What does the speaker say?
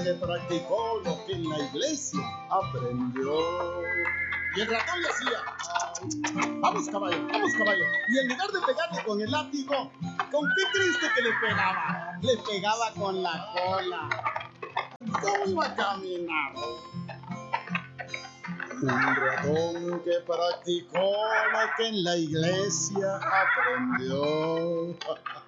que practicó lo que en la iglesia aprendió. Y el ratón le hacía: vamos caballo, vamos caballo. Y en lugar de pegarle con el látigo, ¿con qué crees que le pegaba? Le pegaba con la cola. ¿Cómo iba a caminar? Un ratón que practicó lo que en la iglesia aprendió.